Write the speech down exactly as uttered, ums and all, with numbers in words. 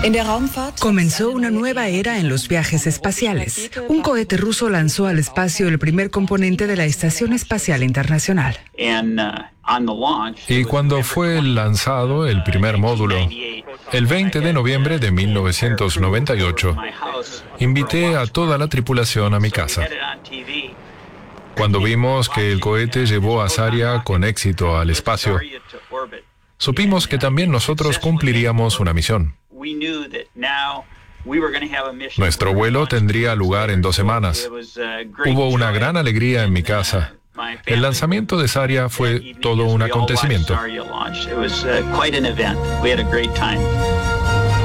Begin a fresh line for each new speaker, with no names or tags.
Comenzó una nueva era en los viajes espaciales. Un cohete ruso lanzó al espacio el primer componente de la Estación Espacial Internacional.
Y cuando fue lanzado el primer módulo, el veinte de noviembre de mil novecientos noventa y ocho, invité a toda la tripulación a mi casa. Cuando vimos que el cohete llevó a Zarya con éxito al espacio, supimos que también nosotros cumpliríamos una misión. Nuestro vuelo tendría lugar en dos semanas. Hubo una gran alegría en mi casa. El lanzamiento de Zarya fue todo un acontecimiento.